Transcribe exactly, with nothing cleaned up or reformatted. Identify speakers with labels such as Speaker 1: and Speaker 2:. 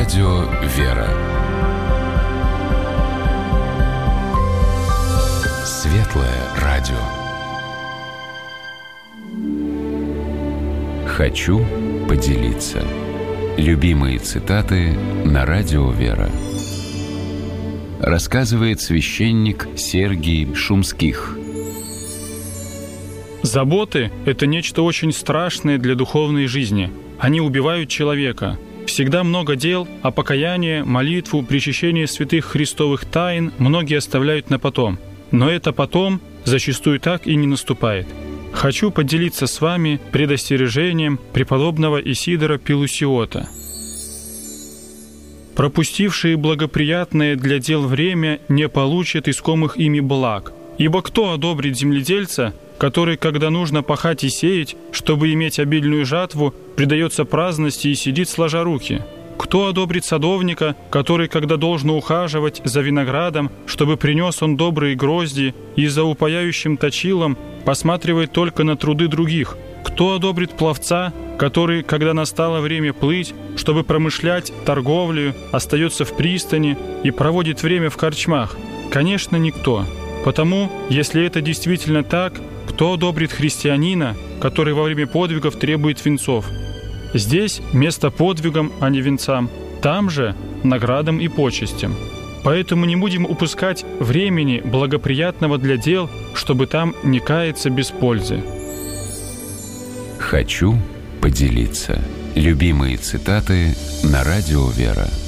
Speaker 1: Радио «Вера». Светлое радио. Хочу поделиться. Любимые цитаты на Радио «Вера». Рассказывает священник Сергий Шумских.
Speaker 2: Заботы – это нечто очень страшное для духовной жизни. Они убивают человека. Всегда много дел, а покаяние, молитву, причащение святых христовых тайн многие оставляют на потом. Но это потом зачастую так и не наступает. Хочу поделиться с вами предостережением преподобного Исидора Пелусиота. «Пропустившие благоприятное для дел время не получат искомых ими благ. Ибо кто одобрит земледельца, который, когда нужно пахать и сеять, чтобы иметь обильную жатву, предается праздности и сидит сложа руки? Кто одобрит садовника, который, когда должно ухаживать за виноградом, чтобы принес он добрые грозди, и за упояющим точилом посматривает только на труды других? Кто одобрит пловца, который, когда настало время плыть, чтобы промышлять торговлею, остается в пристани и проводит время в корчмах? Конечно, никто. Потому, если это действительно так, кто одобрит христианина, который во время подвигов требует венцов? Здесь место подвигам, а не венцам. Там же наградам и почестям. Поэтому не будем упускать времени, благоприятного для дел, чтобы там не каяться без пользы.
Speaker 1: Хочу поделиться. Любимые цитаты на Радио «Вера».